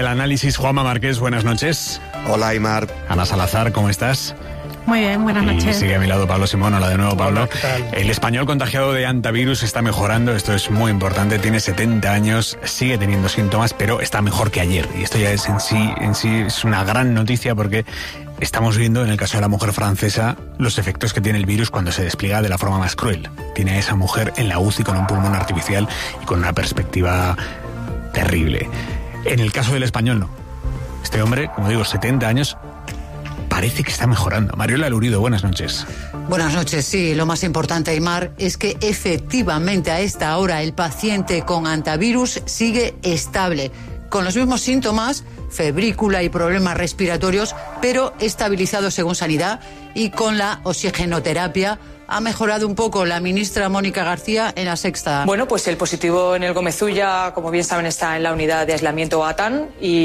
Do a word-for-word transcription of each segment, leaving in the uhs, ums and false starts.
análisis. Juanma Márquez, buenas noches. Hola, Aymar. Ana Salazar, ¿cómo estás? Muy bien, buenas noches. Y sigue a mi lado Pablo Simón. Hola de nuevo, Pablo. Hola, el español contagiado de hantavirus está mejorando, esto es muy importante, tiene setenta años, sigue teniendo síntomas, pero está mejor que ayer. Y esto ya es en sí, en sí es una gran noticia porque estamos viendo en el caso de la mujer francesa los efectos que tiene el virus cuando se despliega de la forma más cruel. Tiene a esa mujer en la U C I con un pulmón artificial y con una perspectiva terrible. En el caso del español no. Este hombre, como digo, setenta años, parece que está mejorando. Mariola Lurido, buenas noches. Buenas noches, sí. Lo más importante, Aymar, es que efectivamente a esta hora el paciente con hantavirus sigue estable, con los mismos síntomas, febrícula y problemas respiratorios, pero estabilizado según Sanidad, y con la oxigenoterapia ha mejorado un poco la ministra Mónica García en La Sexta. Bueno, pues el positivo en el Gómez Ulla, como bien saben, está en la unidad de aislamiento ATAN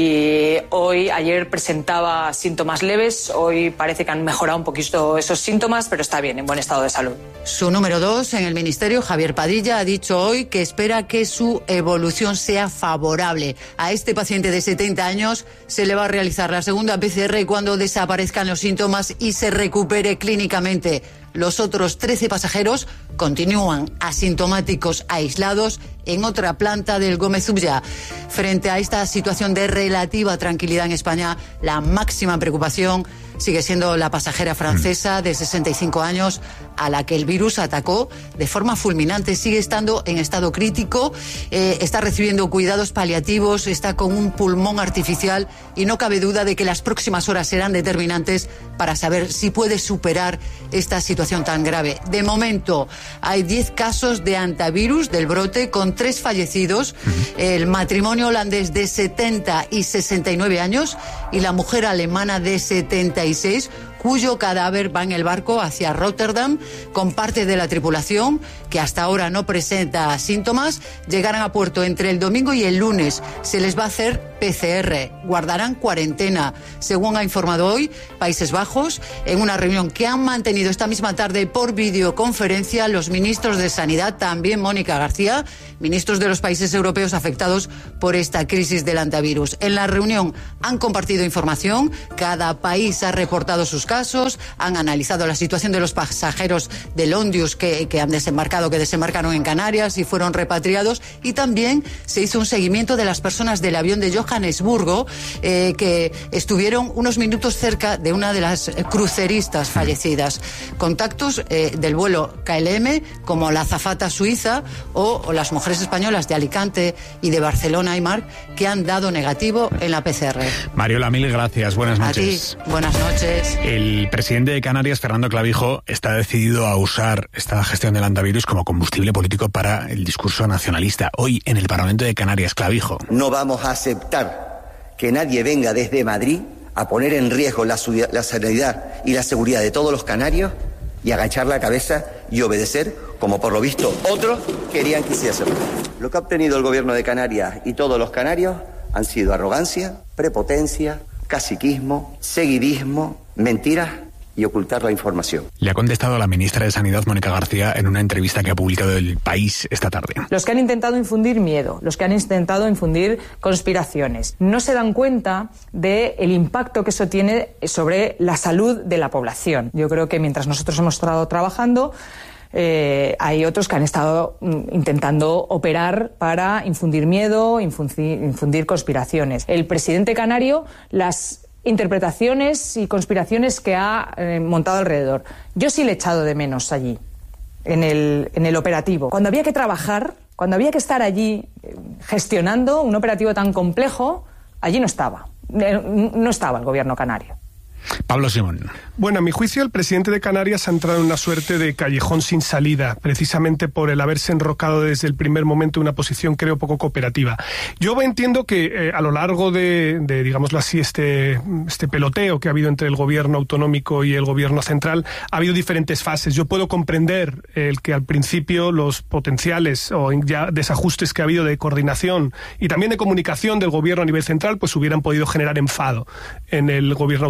y hoy, ayer presentaba síntomas leves, hoy parece que han mejorado un poquito esos síntomas, pero está bien, en buen estado de salud. Su número dos en el Ministerio, Javier Padilla, ha dicho hoy que espera que su evolución sea favorable. A este paciente de setenta años se le va a realizar la segunda P C R cuando desaparezcan los síntomas y se recupere clínicamente. Los otros trece pasajeros continúan asintomáticos aislados en otra planta del Gómez Ulla. Frente a esta situación de relativa tranquilidad en España, la máxima preocupación sigue siendo la pasajera francesa de sesenta y cinco años a la que el virus atacó de forma fulminante. Sigue estando en estado crítico, eh, está recibiendo cuidados paliativos, está con un pulmón artificial y no cabe duda de que las próximas horas serán determinantes para saber si puede superar esta situación tan grave. De momento hay diez casos de hantavirus del brote con tres fallecidos, el matrimonio holandés de setenta y sesenta y nueve años y la mujer alemana de setenta y seis, cuyo cadáver va en el barco hacia Rotterdam con parte de la tripulación que hasta ahora no presenta síntomas. Llegarán a puerto entre el domingo y el lunes. Se les va a hacer P C R, guardarán cuarentena, según ha informado hoy Países Bajos, en una reunión que han mantenido esta misma tarde por videoconferencia los ministros de Sanidad, también Mónica García, ministros de los países europeos afectados por esta crisis del hantavirus. En la reunión han compartido información, cada país ha reportado sus casos, han analizado la situación de los pasajeros del Ondius que, que han desembarcado, que desembarcaron en Canarias y fueron repatriados, y también se hizo un seguimiento de las personas del avión de Johannesburgo eh, que estuvieron unos minutos cerca de una de las cruceristas fallecidas. Contactos eh, del vuelo K L M como la azafata suiza o, o las mujeres españolas de Alicante y de Barcelona, Aymar, que han dado negativo en la P C R. Mariola, mil gracias. Buenas noches. A ti, buenas noches. El presidente de Canarias, Fernando Clavijo, está decidido a usar esta gestión del hantavirus como combustible político para el discurso nacionalista. Hoy, en el Parlamento de Canarias, Clavijo: no vamos a aceptar que nadie venga desde Madrid a poner en riesgo la, la sanidad y la seguridad de todos los canarios y agachar la cabeza y obedecer, como por lo visto otros querían que hiciese. Lo que ha obtenido el gobierno de Canarias y todos los canarios han sido arrogancia, prepotencia, caciquismo, seguidismo, mentiras y ocultar la información. Le ha contestado la ministra de Sanidad, Mónica García, en una entrevista que ha publicado El País esta tarde. Los que han intentado infundir miedo, los que han intentado infundir conspiraciones, no se dan cuenta del impacto que eso tiene sobre la salud de la población. Yo creo que mientras nosotros hemos estado trabajando, Eh, hay otros que han estado mm, intentando operar para infundir miedo, infundir, infundir conspiraciones. El presidente canario, las interpretaciones y conspiraciones que ha eh, montado alrededor. Yo sí le he echado de menos allí, en el, en el operativo. Cuando había que trabajar, cuando había que estar allí eh, gestionando un operativo tan complejo, allí no estaba. Eh, no estaba el gobierno canario. Pablo Simón. Bueno, a mi juicio, el presidente de Canarias ha entrado en una suerte de callejón sin salida, precisamente por el haberse enrocado desde el primer momento en una posición, creo, poco cooperativa. Yo entiendo que eh, a lo largo de, de, digámoslo así, este, este peloteo que ha habido entre el gobierno autonómico y el gobierno central, ha habido diferentes fases. Yo puedo comprender el que al principio los potenciales o ya desajustes que ha habido de coordinación y también de comunicación del gobierno a nivel central, pues hubieran podido generar enfado en el gobierno autonómico canario.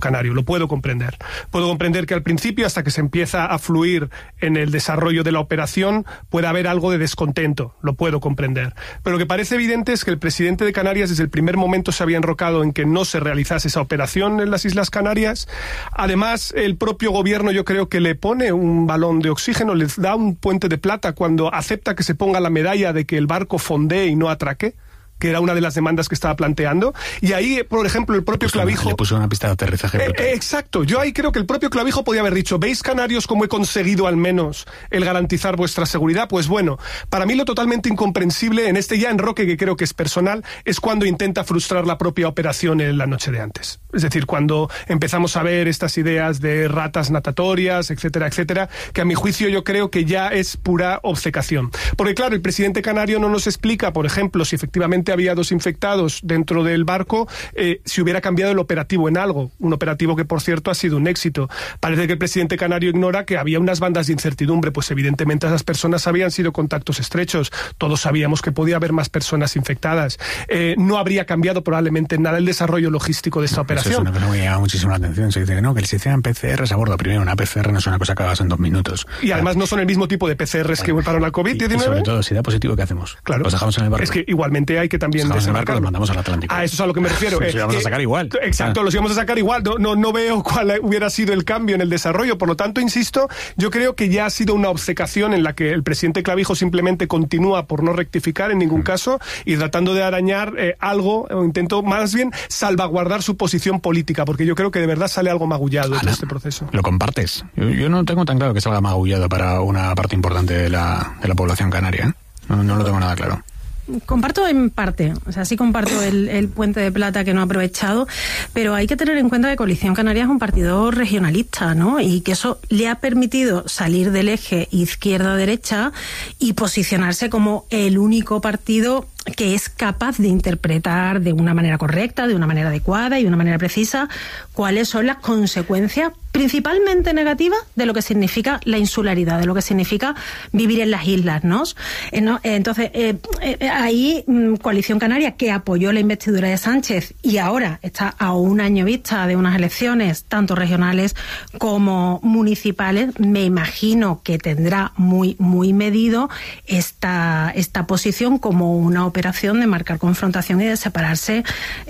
canario, lo puedo comprender. Puedo comprender que al principio, hasta que se empieza a fluir en el desarrollo de la operación, pueda haber algo de descontento, lo puedo comprender. Pero lo que parece evidente es que el presidente de Canarias desde el primer momento se había enrocado en que no se realizase esa operación en las Islas Canarias. Además, el propio gobierno yo creo que le pone un balón de oxígeno, le da un puente de plata cuando acepta que se ponga la medalla de que el barco fondee y no atraque, que era una de las demandas que estaba planteando. Y ahí, por ejemplo, el propio Clavijo... Le puso una pista de aterrizaje brutal. Eh, exacto. Yo ahí creo que el propio Clavijo podía haber dicho, ¿veis, canarios, cómo he conseguido al menos el garantizar vuestra seguridad? Pues bueno, para mí lo totalmente incomprensible en este ya enroque, que creo que es personal, es cuando intenta frustrar la propia operación en la noche de antes. Es decir, cuando empezamos a ver estas ideas de ratas natatorias, etcétera, etcétera, que a mi juicio yo creo que ya es pura obcecación. Porque claro, el presidente canario no nos explica, por ejemplo, si efectivamente había dos infectados dentro del barco, eh, si hubiera cambiado el operativo en algo, un operativo que por cierto ha sido un éxito. Parece que el presidente canario ignora que había unas bandas de incertidumbre, pues evidentemente esas personas habían sido contactos estrechos, todos sabíamos que podía haber más personas infectadas, eh, no habría cambiado probablemente nada el desarrollo logístico de esta operación. Eso es una cosa que me llama muchísimo la atención, se dice que no, que se hicieran P C Rs a bordo. Primero, una P C R no es una cosa que hagas en dos minutos. Y además no son el mismo tipo de P C Rs que para la COVID diecinueve. Y, y sobre todo, si da positivo, ¿qué hacemos? Claro. Los dejamos en el barco. Es que igualmente hay que también los desembarcar. Los mandamos al Atlántico. A eso es a lo que me refiero. Los íbamos eh, a sacar igual. Exacto, ah. los íbamos a sacar igual. No, no, no veo cuál hubiera sido el cambio en el desarrollo. Por lo tanto, insisto, yo creo que ya ha sido una obcecación en la que el presidente Clavijo simplemente continúa por no rectificar en ningún mm. caso y tratando de arañar eh, algo, o intento más bien salvaguardar su posición política, porque yo creo que de verdad sale algo magullado Ana, de este proceso. ¿Lo compartes? Yo, yo no tengo tan claro que salga magullado para una parte importante de la, de la población canaria. ¿eh? No, no lo tengo nada claro. Comparto en parte, o sea, sí comparto el, el puente de plata que no ha aprovechado, pero hay que tener en cuenta que Coalición Canaria es un partido regionalista, ¿no? Y que eso le ha permitido salir del eje izquierda-derecha y posicionarse como el único partido que es capaz de interpretar de una manera correcta, de una manera adecuada y de una manera precisa cuáles son las consecuencias principalmente negativas de lo que significa la insularidad, de lo que significa vivir en las islas, ¿no? Entonces, eh, eh, ahí Coalición Canaria, que apoyó la investidura de Sánchez y ahora está a un año vista de unas elecciones tanto regionales como municipales, me imagino que tendrá muy, muy medido esta, esta posición como una operación de marcar confrontación y de separarse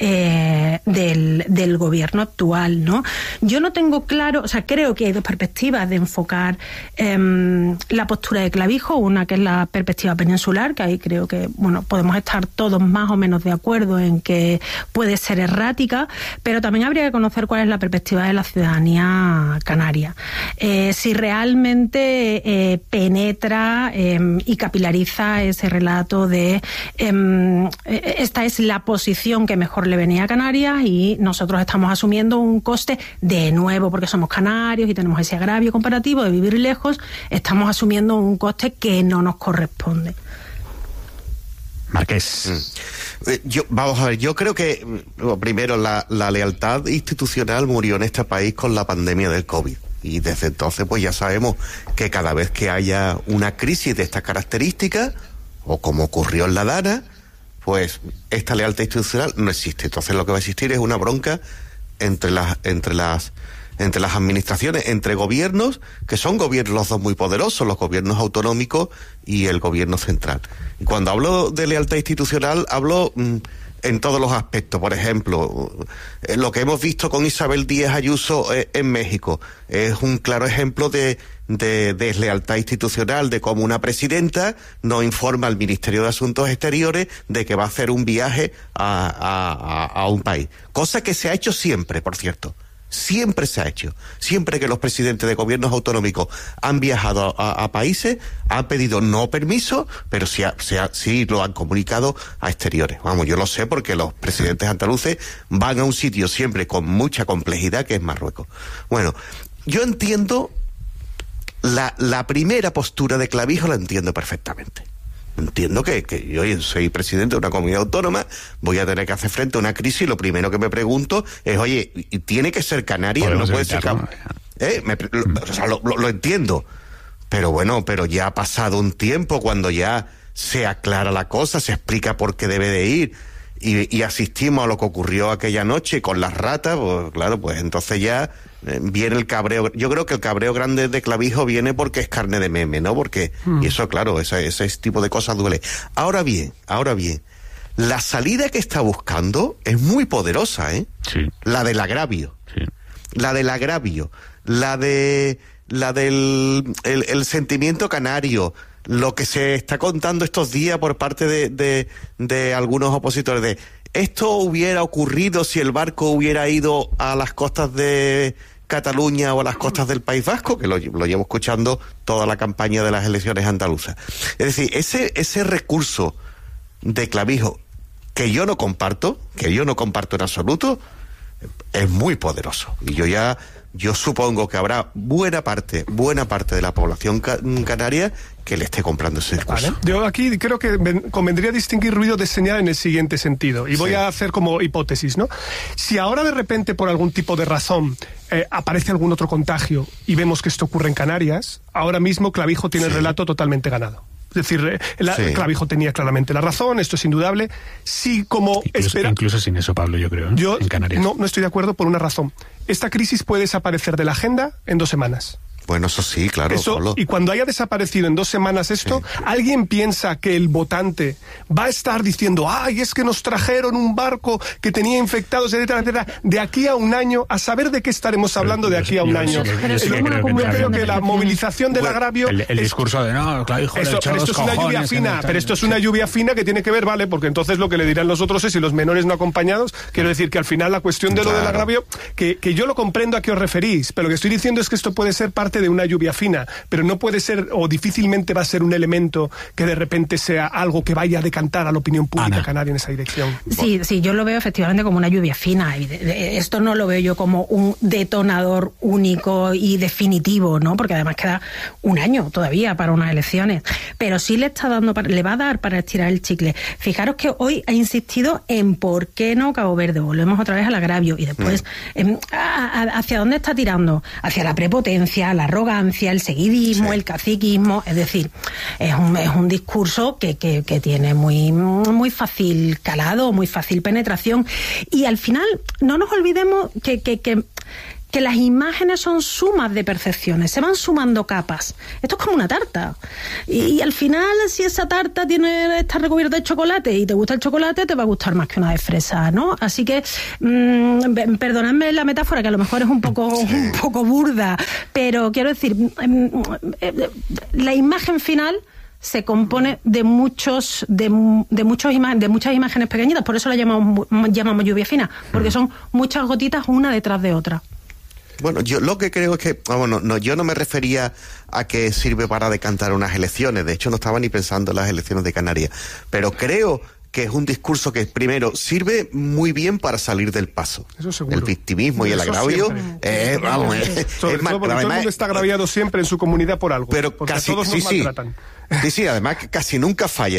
eh, del, del gobierno actual, ¿no? Yo no tengo claro, o sea, creo que hay dos perspectivas de enfocar eh, la postura de Clavijo, una que es la perspectiva peninsular, que ahí creo que, bueno, podemos estar todos más o menos de acuerdo en que puede ser errática, pero también habría que conocer cuál es la perspectiva de la ciudadanía canaria. Eh, si realmente eh, penetra eh, y capilariza ese relato de eh, esta es la posición que mejor le venía a Canarias y nosotros estamos asumiendo un coste, de nuevo, porque somos canarios y tenemos ese agravio comparativo de vivir lejos, estamos asumiendo un coste que no nos corresponde. Marqués. Yo, vamos a ver, yo creo que, primero, la, la lealtad institucional murió en este país con la pandemia del COVID. Y desde entonces, pues ya sabemos que cada vez que haya una crisis de estas características, o como ocurrió en la Dana, pues esta lealtad institucional no existe. Entonces lo que va a existir es una bronca entre las, entre las, entre las administraciones, entre gobiernos, que son gobiernos los dos muy poderosos, los gobiernos autonómicos y el gobierno central. Y cuando hablo de lealtad institucional, hablo mmm, en todos los aspectos. Por ejemplo, eh, lo que hemos visto con Isabel Díaz Ayuso eh, en México es un claro ejemplo de, de deslealtad institucional, de cómo una presidenta no informa al Ministerio de Asuntos Exteriores de que va a hacer un viaje a, a, a, a un país. Cosa que se ha hecho siempre, por cierto. Siempre se ha hecho. Siempre que los presidentes de gobiernos autonómicos han viajado a, a, a países, han pedido no permiso, pero sí, ha, sí, ha, sí lo han comunicado a exteriores. Vamos, yo lo sé porque los presidentes andaluces van a un sitio siempre con mucha complejidad, que es Marruecos. Bueno, yo entiendo la, la primera postura de Clavijo, la entiendo perfectamente. Entiendo que, que yo soy presidente de una comunidad autónoma, voy a tener que hacer frente a una crisis y lo primero que me pregunto es, oye, ¿tiene que ser Canaria? No puede ser... ¿Eh? Me, lo, o sea, lo, lo, lo entiendo. Pero bueno, pero ya ha pasado un tiempo cuando ya se aclara la cosa, se explica por qué debe de ir y, y asistimos a lo que ocurrió aquella noche con las ratas, pues claro, pues entonces ya eh, viene el cabreo. Yo creo que el cabreo grande de Clavijo viene porque es carne de meme, ¿no? Porque, mm. y eso, claro, ese, ese tipo de cosas duele. Ahora bien, ahora bien, la salida que está buscando es muy poderosa, ¿eh? Sí. La del agravio. Sí. La del agravio. La de... La del el, el sentimiento canario. Lo que se está contando estos días por parte de, de, de algunos opositores de esto hubiera ocurrido si el barco hubiera ido a las costas de Cataluña o a las costas del País Vasco, que lo, lo llevo escuchando toda la campaña de las elecciones andaluzas. Es decir, ese, ese recurso de Clavijo que yo no comparto, que yo no comparto en absoluto, es muy poderoso. Y yo ya, yo supongo que habrá buena parte, buena parte de la población ca- canaria que le esté comprando ese discurso. Vale. Yo aquí creo que convendría distinguir ruido de señal en el siguiente sentido. Y voy sí. a hacer como hipótesis, ¿no? Si ahora de repente, por algún tipo de razón, eh, aparece algún otro contagio y vemos que esto ocurre en Canarias, ahora mismo Clavijo tiene sí. el relato totalmente ganado. Es decir, la, sí. Clavijo tenía claramente la razón, esto es indudable. Sí, como incluso, espera... incluso sin eso, Pablo, yo creo, ¿eh? Yo en Canarias. No, no estoy de acuerdo por una razón. Esta crisis puede desaparecer de la agenda en dos semanas. Bueno, eso sí, claro. Eso, Pablo. Y cuando haya desaparecido en dos semanas esto, sí. ¿alguien piensa que el votante va a estar diciendo, ay, es que nos trajeron un barco que tenía infectados, etcétera, etcétera, de aquí a un año, a saber de qué estaremos hablando de aquí a un año? Yo creo que la movilización del agravio... El, el discurso de, no, claro, hijo, eso, pero esto es una lluvia fina, pero esto es una lluvia fina que tiene que ver, ¿vale? Porque entonces lo que le dirán los otros es, si los menores no acompañados, quiero decir que al final la cuestión de lo claro. del agravio, que, que yo lo comprendo a qué os referís, pero lo que estoy diciendo es que esto puede ser parte de una lluvia fina, pero no puede ser, o difícilmente va a ser un elemento que de repente sea algo que vaya a decantar a la opinión pública Ana. canaria en esa dirección. Sí, sí, yo lo veo efectivamente como una lluvia fina. Esto no lo veo yo como un detonador único y definitivo, ¿no? Porque además queda un año todavía para unas elecciones. Pero sí le está dando, le va a dar para estirar el chicle. Fijaros que hoy ha insistido en por qué no Cabo Verde. Volvemos otra vez al agravio. Y después, mm. eh, ¿hacia dónde está tirando? Hacia la prepotencia, la arrogancia, el seguidismo, sí. el caciquismo, es decir, es un, es un discurso que, que, que tiene muy, muy fácil calado, muy fácil penetración, y al final no nos olvidemos que, que, que que las imágenes son sumas de percepciones, se van sumando capas. Esto es como una tarta. Y, y al final, si esa tarta tiene está recubierta de chocolate y te gusta el chocolate, te va a gustar más que una de fresa, ¿no? Así que, mmm, perdonadme la metáfora, que a lo mejor es un poco, sí. un poco burda, pero quiero decir, la imagen final se compone de muchos de, de muchos ima- de muchas imágenes pequeñitas, por eso la llamamos llamamos lluvia fina, porque son muchas gotitas una detrás de otra. Bueno, yo lo que creo es que, bueno, no, yo no me refería a que sirve para decantar unas elecciones, de hecho no estaba ni pensando en las elecciones de Canarias, pero creo que es un discurso que primero sirve muy bien para salir del paso. Eso seguro. El victimismo y el Eso agravio, eh, vamos, eh, sobre es todo porque todo el mundo está agraviado siempre en su comunidad por algo. Pero porque casi, a todos sí, nos sí. maltratan. Sí, sí, además que casi nunca falla.